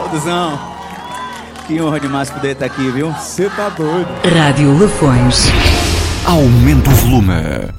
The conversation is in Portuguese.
Aldozão, que honra demais poder estar aqui, viu? Você tá doido. Rádio Lafões. Aumenta o volume.